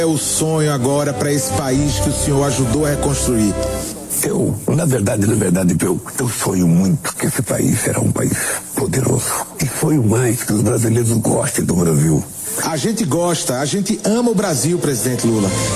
é o sonho agora para esse país que o senhor ajudou a reconstruir? Na verdade, eu sonho muito que esse país será um país poderoso. E sonho mais que os brasileiros gostem do Brasil. A gente gosta, a gente ama o Brasil, presidente Lula.